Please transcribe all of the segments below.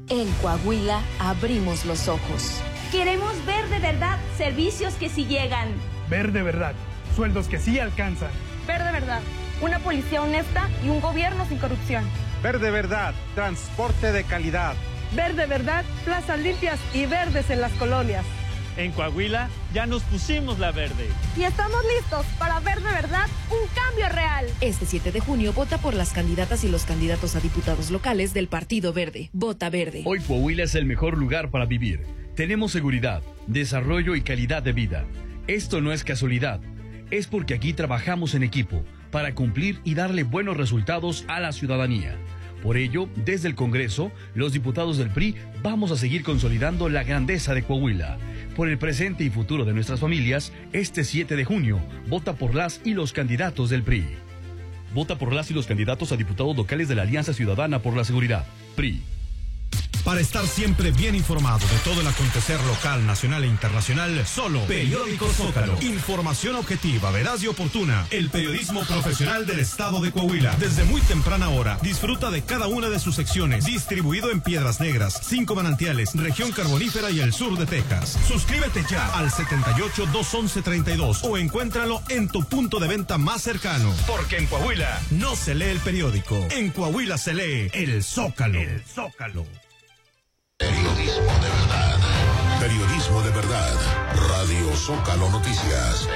En Coahuila abrimos los ojos. Queremos ver de verdad servicios que sí llegan. Ver de verdad sueldos que sí alcanzan. Ver de verdad una policía honesta y un gobierno sin corrupción. Ver de verdad transporte de calidad. Ver de verdad plazas limpias y verdes en las colonias. En Coahuila ya nos pusimos la verde. Y estamos listos para ver de verdad un cambio real. Este 7 de junio vota por las candidatas y los candidatos a diputados locales del Partido Verde. Vota verde. Hoy Coahuila es el mejor lugar para vivir. Tenemos seguridad, desarrollo y calidad de vida. Esto no es casualidad. Es porque aquí trabajamos en equipo para cumplir y darle buenos resultados a la ciudadanía. Por ello, desde el Congreso, los diputados del PRI vamos a seguir consolidando la grandeza de Coahuila. Por el presente y futuro de nuestras familias, este 7 de junio, vota por las y los candidatos del PRI. Vota por las y los candidatos a diputados locales de la Alianza Ciudadana por la Seguridad, PRI. Para estar siempre bien informado de todo el acontecer local, nacional e internacional, solo Periódico Zócalo. Información objetiva, veraz y oportuna. El periodismo profesional del estado de Coahuila. Desde muy temprana hora, disfruta de cada una de sus secciones. Distribuido en Piedras Negras, 5 Manantiales, región carbonífera y el sur de Texas. Suscríbete ya al 78-211-32 o encuéntralo en tu punto de venta más cercano. Porque en Coahuila no se lee el periódico. En Coahuila se lee el Zócalo. El Zócalo. Periodismo de verdad. Periodismo de verdad. Radio Zócalo Noticias.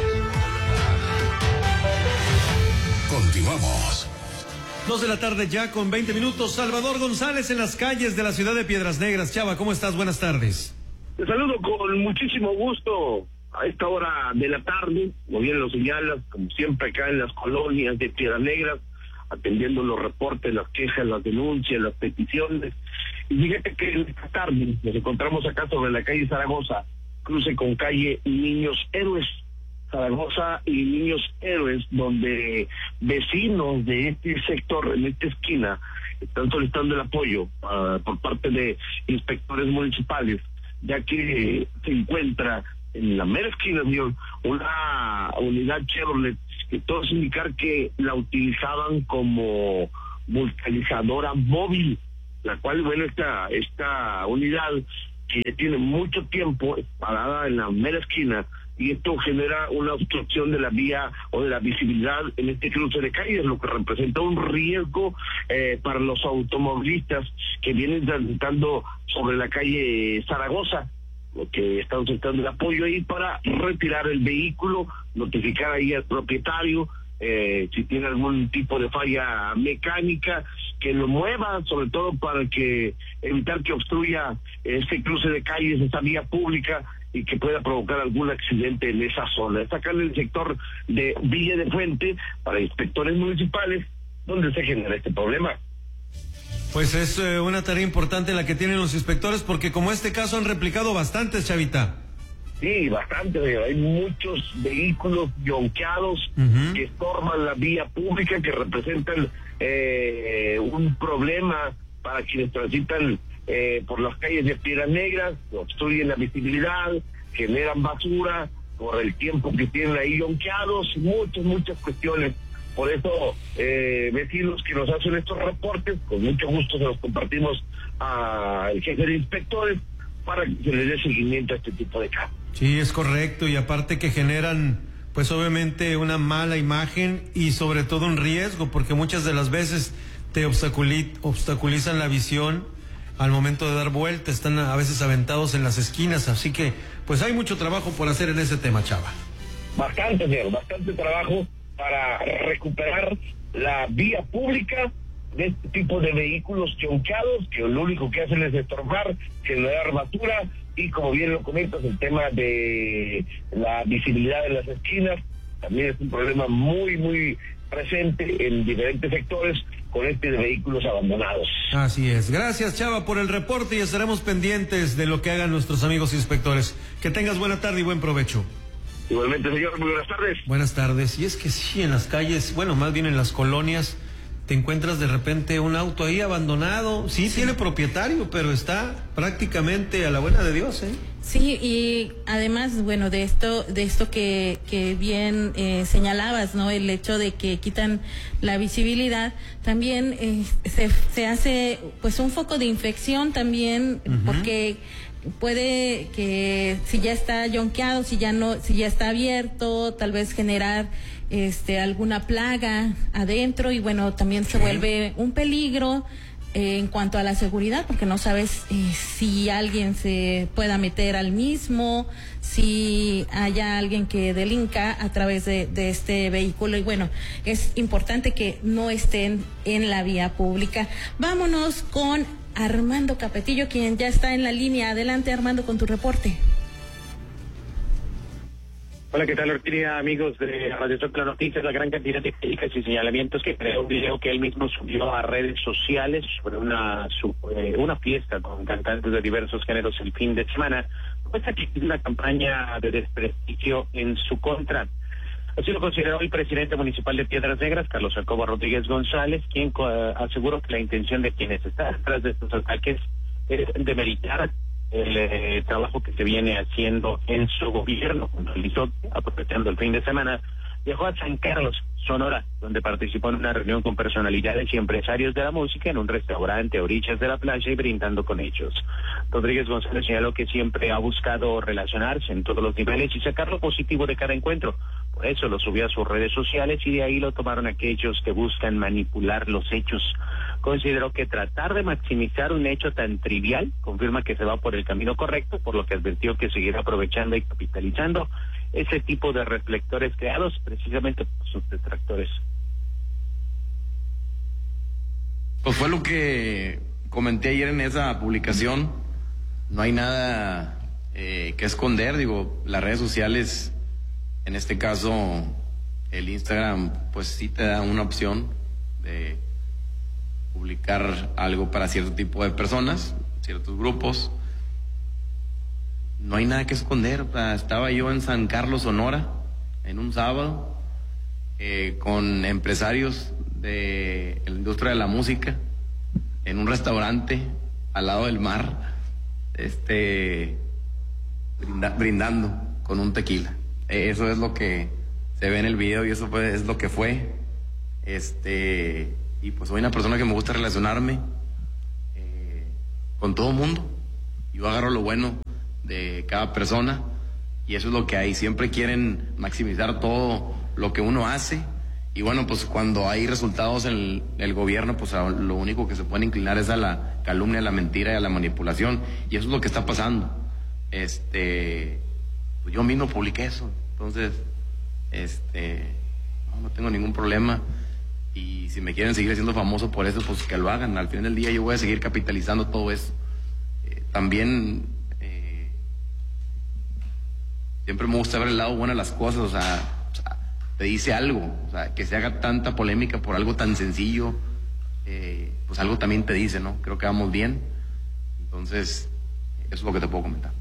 Continuamos. 2 de la tarde ya con 20 minutos. Salvador González en las calles de la ciudad de Piedras Negras. Chava, ¿cómo estás? Buenas tardes. Te saludo con muchísimo gusto a esta hora de la tarde, como bien lo señalas, como siempre acá en las colonias de Piedras Negras, atendiendo los reportes, las quejas, las denuncias, las peticiones. Y fíjate que esta tarde nos encontramos acá sobre la calle Zaragoza, cruce con calle Niños Héroes, Zaragoza y Niños Héroes, donde vecinos de este sector, en esta esquina, están solicitando el apoyo por parte de inspectores municipales, ya que se encuentra en la mera esquina, señor, una unidad Chevrolet que todos indicar que la utilizaban como vulcanizadora móvil, la cual, bueno, esta unidad que tiene mucho tiempo parada en la mera esquina, y esto genera una obstrucción de la vía o de la visibilidad en este cruce de calles, lo que representa un riesgo para los automovilistas que vienen transitando sobre la calle Zaragoza, lo que están solicitando el apoyo ahí para retirar el vehículo, notificar ahí al propietario, si tiene algún tipo de falla mecánica, que lo mueva, sobre todo para que evitar que obstruya este cruce de calles, esta vía pública, y que pueda provocar algún accidente en esa zona. Está acá en el sector de Villa de Fuente, para inspectores municipales, donde se genera este problema. Pues es una tarea importante la que tienen los inspectores, porque como este caso han replicado bastantes, Chavita. Sí, bastante. Hay muchos vehículos yonqueados que estorban la vía pública, que representan un problema para quienes transitan por las calles de Piedras Negras, obstruyen la visibilidad, generan basura por el tiempo que tienen ahí yonqueados, muchas cuestiones. Por eso, vecinos que nos hacen estos reportes, con mucho gusto se los compartimos al jefe de inspectores para que se les dé seguimiento a este tipo de casos. Sí, es correcto, y aparte que generan, pues obviamente, una mala imagen y sobre todo un riesgo, porque muchas de las veces te obstaculizan la visión al momento de dar vuelta, están a veces aventados en las esquinas, así que pues hay mucho trabajo por hacer en ese tema, Chava. Bastante, señor, bastante trabajo para recuperar la vía pública de este tipo de vehículos yonqueados, que lo único que hacen es estorbar, generar basura, y como bien lo comentas, el tema de la visibilidad en las esquinas también es un problema muy presente en diferentes sectores con este de vehículos abandonados. Así es. Gracias, Chava, por el reporte, y estaremos pendientes de lo que hagan nuestros amigos inspectores. Que tengas buena tarde y buen provecho. Igualmente, señor, muy buenas tardes. Buenas tardes. Y es que sí, en las calles, bueno, más bien en las colonias, te encuentras de repente un auto ahí abandonado, sí tiene propietario, pero está prácticamente a la buena de Dios, ¿eh? Sí, y además, bueno, de esto que bien señalabas, ¿no? El hecho de que quitan la visibilidad, también se hace pues un foco de infección también, porque puede que si ya está yonqueado, si ya está abierto, tal vez generar alguna plaga adentro, y bueno, también se vuelve un peligro en cuanto a la seguridad, porque no sabes si alguien se pueda meter al mismo, si haya alguien que delinca a través de este vehículo, y bueno, es importante que no estén en la vía pública. Vámonos con Armando Capetillo, quien ya está en la línea. Adelante, Armando, con tu reporte. Hola, ¿qué tal, Orquídea? Amigos de Radio Zócalo Noticias, la gran cantidad de críticas y señalamientos que creó un video que él mismo subió a redes sociales sobre una fiesta con cantantes de diversos géneros el fin de semana, muestra que es una campaña de desprestigio en su contra. Así lo consideró el presidente municipal de Piedras Negras, Carlos Jacobo Rodríguez González, quien aseguró que la intención de quienes están detrás de estos ataques es demeritar el trabajo que se viene haciendo en su gobierno. Realizó, aprovechando el fin de semana, viajó a San Carlos, Sonora, donde participó en una reunión con personalidades y empresarios de la música en un restaurante a orillas de la playa y brindando con ellos. Rodríguez González señaló que siempre ha buscado relacionarse en todos los niveles y sacar lo positivo de cada encuentro. Por eso lo subió a sus redes sociales y de ahí lo tomaron aquellos que buscan manipular los hechos. Consideró que tratar de maximizar un hecho tan trivial confirma que se va por el camino correcto, por lo que advirtió que seguirá aprovechando y capitalizando ese tipo de reflectores creados precisamente por sus detractores. Pues fue lo que comenté ayer en esa publicación. No hay nada que esconder. Digo, las redes sociales, en este caso el Instagram, pues sí te da una opción de publicar algo para cierto tipo de personas, ciertos grupos. No hay nada que esconder. O sea, estaba yo en San Carlos, Sonora, en un sábado, con empresarios de la industria de la música, en un restaurante al lado del mar, brindando con un tequila. Eso es lo que se ve en el video y eso es lo que fue. Y pues soy una persona que me gusta relacionarme con todo el mundo. Yo agarro lo bueno de cada persona y eso es lo que hay. Siempre quieren maximizar todo lo que uno hace y bueno, pues cuando hay resultados en el gobierno, pues lo único que se puede inclinar es a la calumnia, a la mentira y a la manipulación, y eso es lo que está pasando. Pues yo mismo publiqué eso, entonces no tengo ningún problema. Y si me quieren seguir siendo famoso por eso, pues que lo hagan. Al final del día yo voy a seguir capitalizando todo eso. También siempre me gusta ver el lado bueno de las cosas. O sea, te dice algo, o sea, que se haga tanta polémica por algo tan sencillo, pues algo también te dice, ¿no? Creo que vamos bien. Entonces, eso es lo que te puedo comentar.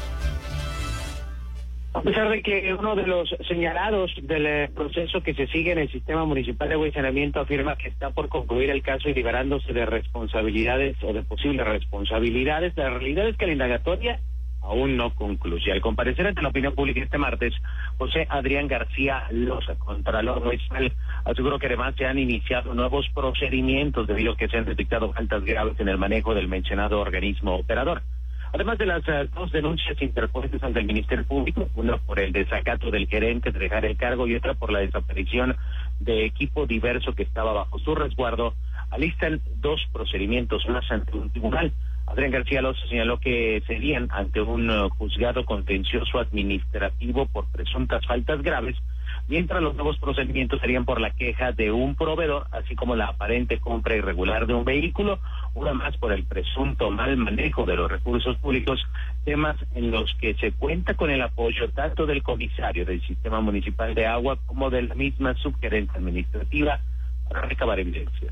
A pesar de que uno de los señalados del proceso que se sigue en el sistema municipal de agua y saneamiento afirma que está por concluir el caso y liberándose de responsabilidades o de posibles responsabilidades, la realidad es que la indagatoria aún no concluye. Al comparecer ante la opinión pública este martes, José Adrián García Loza, contralor municipal, aseguró que además se han iniciado nuevos procedimientos debido a que se han detectado faltas graves en el manejo del mencionado organismo operador. Además de las dos denuncias interpuestas ante el Ministerio Público, una por el desacato del gerente de dejar el cargo y otra por la desaparición de equipo diverso que estaba bajo su resguardo, alistan dos procedimientos más ante un tribunal. Adrián García Loza señaló que serían ante un juzgado contencioso administrativo por presuntas faltas graves, mientras los nuevos procedimientos serían por la queja de un proveedor, así como la aparente compra irregular de un vehículo, una más por el presunto mal manejo de los recursos públicos, temas en los que se cuenta con el apoyo tanto del comisario del Sistema Municipal de Agua como de la misma subgerente administrativa para recabar evidencias.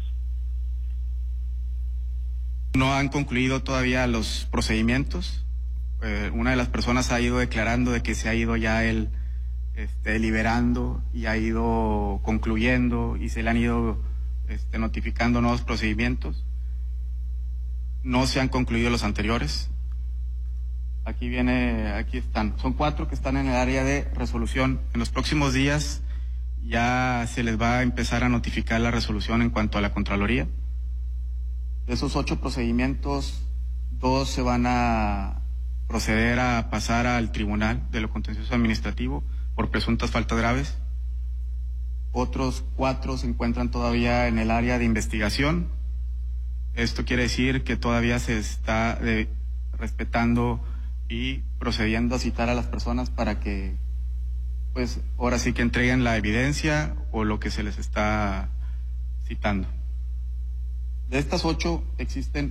No han concluido todavía los procedimientos. Una de las personas ha ido declarando de que se ha ido ya deliberando y ha ido concluyendo y se le han ido notificando nuevos procedimientos. No se han concluido los anteriores. Aquí están. Son 4 que están en el área de resolución. En los próximos días ya se les va a empezar a notificar la resolución en cuanto a la Contraloría. De esos 8 procedimientos, 2 se van a proceder a pasar al Tribunal de lo Contencioso Administrativo por presuntas faltas graves. Otros 4 se encuentran todavía en el área de investigación. Esto quiere decir que todavía se está respetando y procediendo a citar a las personas para que, pues, ahora sí que entreguen la evidencia o lo que se les está citando. De estas 8 existen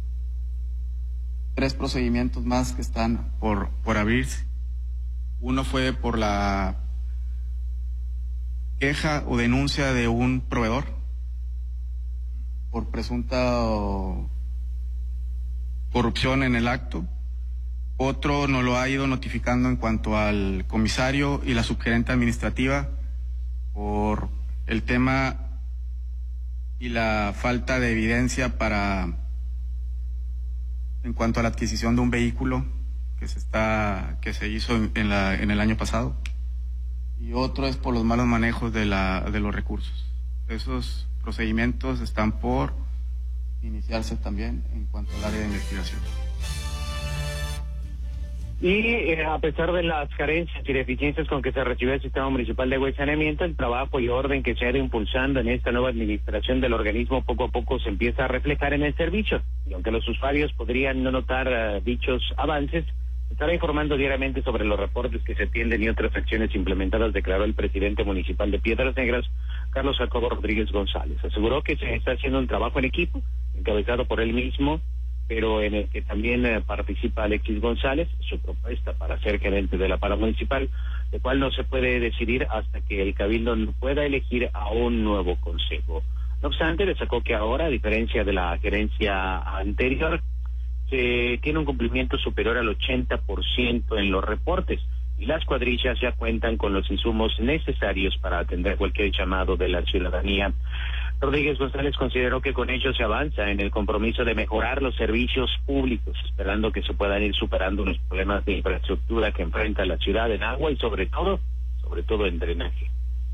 3 procedimientos más que están por abrirse. Uno fue por la queja o denuncia de un proveedor por presunta corrupción en el acto. Otro nos lo ha ido notificando en cuanto al comisario y la subgerente administrativa por el tema y la falta de evidencia en cuanto a la adquisición de un vehículo que se hizo en el año pasado. Y otro es por los malos manejos de los recursos. Esos procedimientos están por iniciarse también en cuanto al área de investigación. Y a pesar de las carencias y deficiencias con que se recibe el Sistema Municipal de Agua y Saneamiento, el trabajo y orden que se ha ido impulsando en esta nueva administración del organismo poco a poco se empieza a reflejar en el servicio. Y aunque los usuarios podrían no notar dichos avances, se estará informando diariamente sobre los reportes que se atienden y otras acciones implementadas, declaró el presidente municipal de Piedras Negras, Carlos Jacobo Rodríguez González. Aseguró que se está haciendo un trabajo en equipo, encabezado por él mismo, pero en el que también participa Alexis González, su propuesta para ser gerente de la Para Municipal, de cual no se puede decidir hasta que el Cabildo pueda elegir a un nuevo consejo. No obstante, destacó que ahora, a diferencia de la gerencia anterior, se tiene un cumplimiento superior al 80% en los reportes y las cuadrillas ya cuentan con los insumos necesarios para atender cualquier llamado de la ciudadanía. Rodríguez González consideró que con ello se avanza en el compromiso de mejorar los servicios públicos, esperando que se puedan ir superando los problemas de infraestructura que enfrenta la ciudad en agua y sobre todo en drenaje.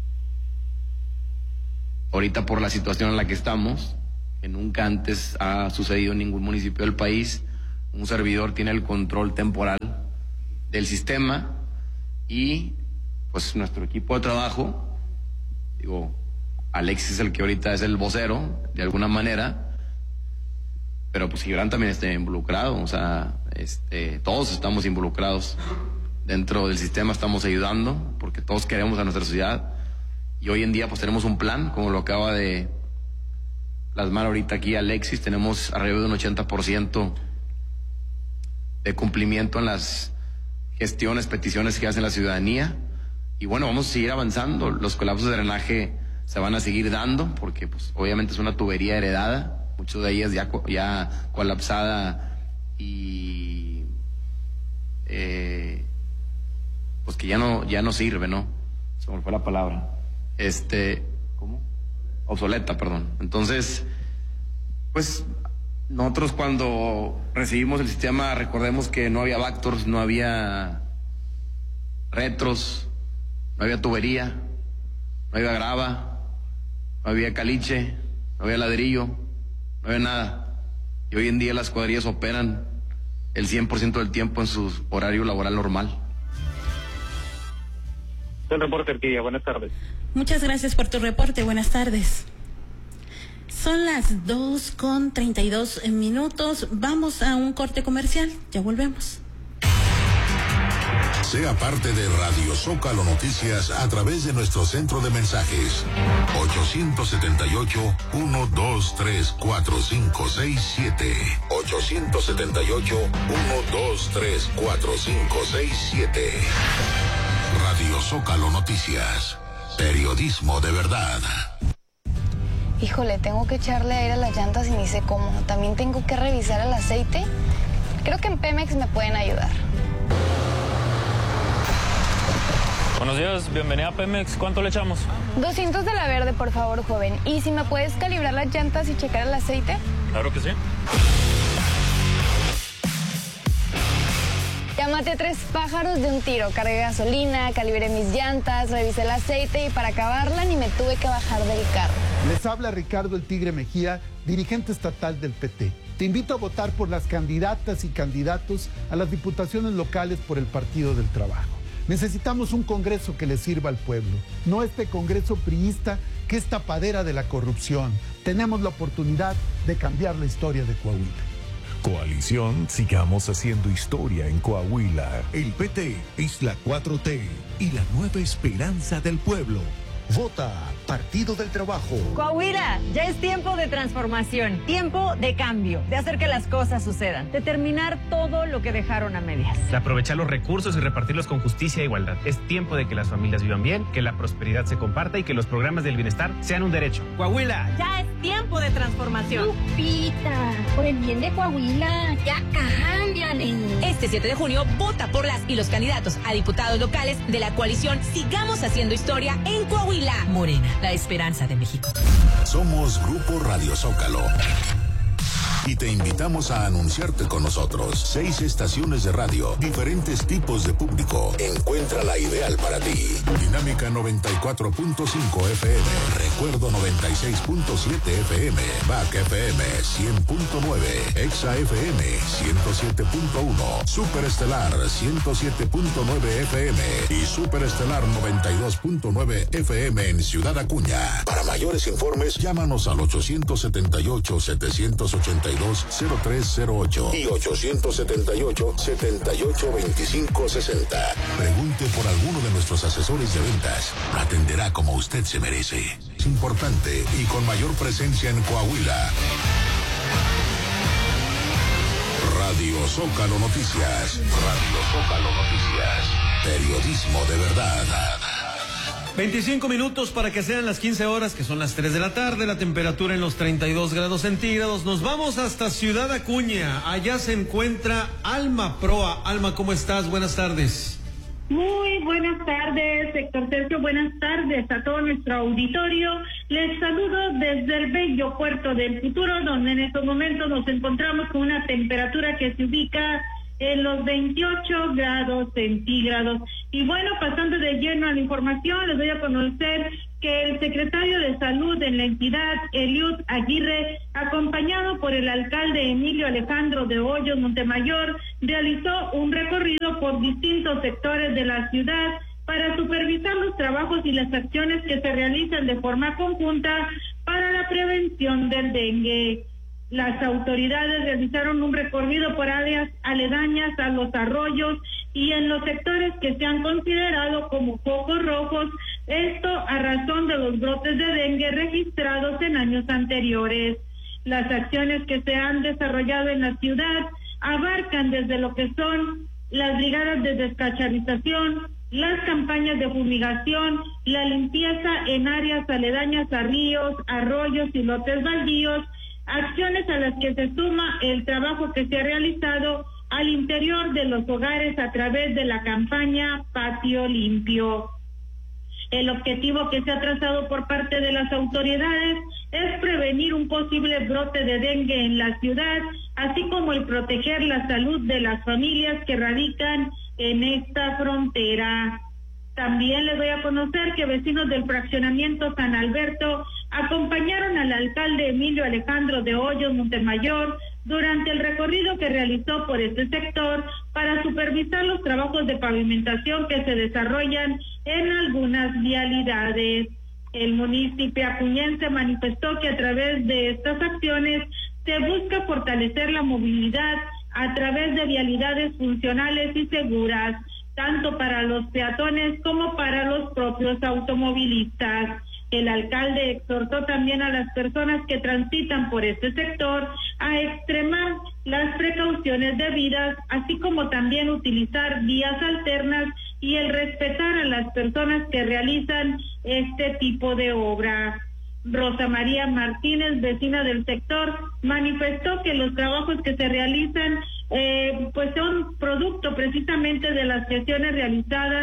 Ahorita por la situación en la que estamos, que nunca antes ha sucedido en ningún municipio del país, un servidor tiene el control temporal del sistema y pues nuestro equipo de trabajo, Alexis es el que ahorita es el vocero, de alguna manera, pero pues Gibran también está involucrado, todos estamos involucrados dentro del sistema, estamos ayudando, porque todos queremos a nuestra ciudad, y hoy en día pues tenemos un plan, como lo acaba de plasmar ahorita aquí Alexis, tenemos alrededor de un 80% de cumplimiento en las gestiones, peticiones que hace la ciudadanía, y bueno, vamos a seguir avanzando, los colapsos de drenaje se van a seguir dando porque pues obviamente es una tubería heredada, muchas de ellas ya colapsada y pues que ya no sirve, ¿no? Se me fue la palabra. ¿Cómo? Obsoleta, perdón. Entonces, pues nosotros cuando recibimos el sistema, recordemos que no había backdoors, no había retros, no había tubería, no había grava, no había caliche, no había ladrillo, no había nada. Y hoy en día las cuadrillas operan el 100% del tiempo en su horario laboral normal. El reporte, Arquilla, buenas tardes. Muchas gracias por tu reporte, buenas tardes. Son las 2:32. Vamos a un corte comercial, ya volvemos. Sea parte de Radio Zócalo Noticias a través de nuestro centro de mensajes 878-123-4567 878-123-4567. Radio Zócalo Noticias, periodismo de verdad. Híjole, tengo que echarle aire a las llantas y ni sé cómo. También tengo que revisar el aceite. Creo que en Pemex me pueden ayudar. Buenos días, bienvenida a Pemex. ¿Cuánto le echamos? 200 de la verde, por favor, joven. ¿Y si me puedes calibrar las llantas y checar el aceite? Claro que sí. Ya maté 3 pájaros de un tiro. Cargué gasolina, calibré mis llantas, revisé el aceite y para acabarla ni me tuve que bajar del carro. Les habla Ricardo El Tigre Mejía, dirigente estatal del PT. Te invito a votar por las candidatas y candidatos a las diputaciones locales por el Partido del Trabajo. Necesitamos un Congreso que le sirva al pueblo, no este Congreso priista que es tapadera de la corrupción. Tenemos la oportunidad de cambiar la historia de Coahuila. Coalición, sigamos haciendo historia en Coahuila. El PT es la 4T y la nueva esperanza del pueblo. Vota Partido del Trabajo. Coahuila, ya es tiempo de transformación, tiempo de cambio, de hacer que las cosas sucedan, de terminar todo lo que dejaron a medias. De aprovechar los recursos y repartirlos con justicia e igualdad. Es tiempo de que las familias vivan bien, que la prosperidad se comparta y que los programas del bienestar sean un derecho. Coahuila. Ya es tiempo de transformación. Lupita, por el bien de Coahuila, ya cámbiale. Este 7 de junio, vota por las y los candidatos a diputados locales de la coalición Sigamos Haciendo Historia en Coahuila. Morena, la esperanza de México. Somos Grupo Radio Zócalo. Y te invitamos a anunciarte con nosotros. 6 estaciones de radio, diferentes tipos de público. Encuentra la ideal para ti. Dinámica 94.5 FM. Recuerdo 96.7 FM. Back FM 100.9. Exa FM 107.1. Superestelar 107.9 FM. Y Superestelar 92.9 FM en Ciudad Acuña. Para mayores informes, llámanos al 878-782-0308 y 878-782560. Pregunte por alguno de nuestros asesores de ventas. Lo atenderá como usted se merece. Es importante y con mayor presencia en Coahuila. Radio Zócalo Noticias. Radio Zócalo Noticias. Periodismo de verdad. 25 minutos para que sean las 15 horas, que son las 3 de la tarde, la temperatura en los 32 grados centígrados. Nos vamos hasta Ciudad Acuña. Allá se encuentra Alma Proa. Alma, ¿cómo estás? Buenas tardes. Muy buenas tardes, Héctor Sergio. Buenas tardes a todo nuestro auditorio. Les saludo desde el bello puerto del futuro, donde en estos momentos nos encontramos con una temperatura que se ubica en los 28 grados centígrados. Y bueno, pasando de lleno a la información, les doy a conocer que el secretario de Salud en la entidad, Eliud Aguirre, acompañado por el alcalde Emilio Alejandro de Hoyos Montemayor, realizó un recorrido por distintos sectores de la ciudad para supervisar los trabajos y las acciones que se realizan de forma conjunta para la prevención del dengue. Las autoridades realizaron un recorrido por áreas aledañas a los arroyos y en los sectores que se han considerado como focos rojos, esto a razón de los brotes de dengue registrados en años anteriores. Las acciones que se han desarrollado en la ciudad abarcan desde lo que son las brigadas de descacharización, las campañas de fumigación, la limpieza en áreas aledañas a ríos, arroyos y lotes baldíos, acciones a las que se suma el trabajo que se ha realizado al interior de los hogares a través de la campaña Patio Limpio. El objetivo que se ha trazado por parte de las autoridades es prevenir un posible brote de dengue en la ciudad, así como el proteger la salud de las familias que radican en esta frontera. También les doy a conocer que vecinos del fraccionamiento San Alberto acompañaron al alcalde Emilio Alejandro de Hoyos Montemayor durante el recorrido que realizó por este sector para supervisar los trabajos de pavimentación que se desarrollan en algunas vialidades. El municipio acuñense manifestó que a través de estas acciones se busca fortalecer la movilidad a través de vialidades funcionales y seguras, tanto para los peatones como para los propios automovilistas. El alcalde exhortó también a las personas que transitan por este sector a extremar las precauciones debidas, así como también utilizar vías alternas y el respetar a las personas que realizan este tipo de obra. Rosa María Martínez, vecina del sector, manifestó que los trabajos que se realizan pues son producto precisamente de las gestiones realizadas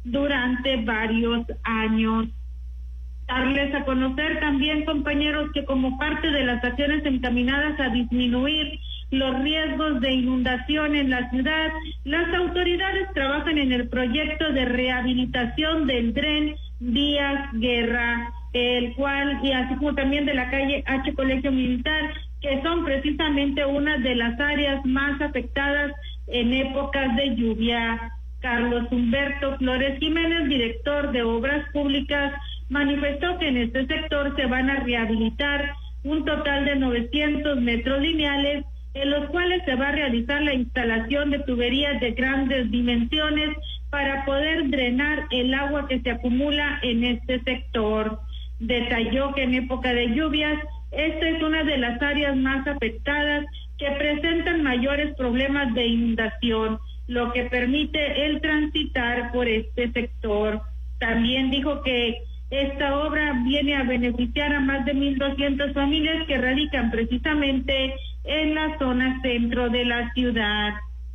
durante varios años. Darles a conocer también, compañeros, que como parte de las acciones encaminadas a disminuir los riesgos de inundación en la ciudad, las autoridades trabajan en el proyecto de rehabilitación del tren Díaz Guerra, el cual, y así como también de la calle H Colegio Militar, que son precisamente una de las áreas más afectadas en épocas de lluvia. Carlos Humberto Flores Jiménez, director de Obras Públicas, manifestó que en este sector se van a rehabilitar un total de 900 metros lineales, en los cuales se va a realizar la instalación de tuberías de grandes dimensiones para poder drenar el agua que se acumula en este sector. Detalló que en época de lluvias, esta es una de las áreas más afectadas que presentan mayores problemas de inundación, lo que permite el transitar por este sector. También dijo que esta obra viene a beneficiar a más de 1,200 familias que radican precisamente en la zona centro de la ciudad.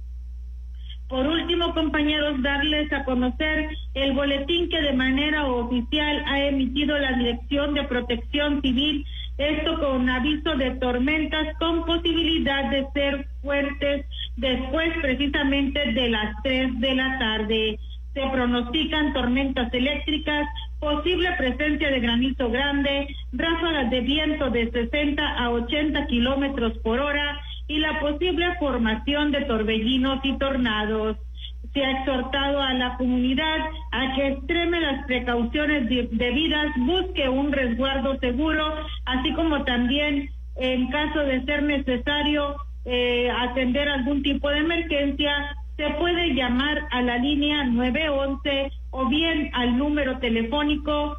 Por último, compañeros, darles a conocer el boletín que de manera oficial ha emitido la Dirección de Protección Civil, esto con aviso de tormentas con posibilidad de ser fuertes después precisamente de las 3 de la tarde. Se pronostican tormentas eléctricas, posible presencia de granizo grande, ráfagas de viento de 60 a 80 kilómetros por hora y la posible formación de torbellinos y tornados. Se ha exhortado a la comunidad a que extreme las precauciones debidas, busque un resguardo seguro, así como también, en caso de ser necesario atender algún tipo de emergencia, se puede llamar a la línea 911 o bien al número telefónico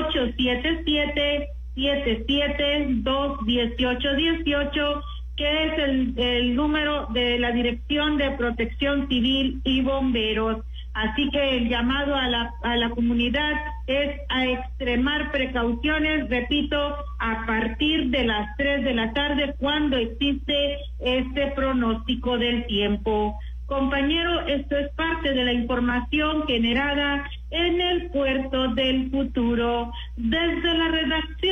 877-77-21818, que es el número de la Dirección de Protección Civil y Bomberos. Así que el llamado a la comunidad es a extremar precauciones, repito, a partir de las 3 de la tarde, cuando existe este pronóstico del tiempo. Compañero, esto es parte de la información generada en el Puerto del Futuro. Desde la redacción